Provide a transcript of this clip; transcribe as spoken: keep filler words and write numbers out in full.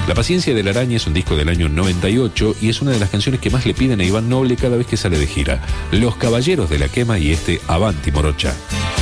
La paciencia de la araña es un disco del año noventa y ocho y es una de las canciones que más le piden a Iván Noble cada vez que sale de gira. Los Caballeros de la Quema y este Avanti Morocha.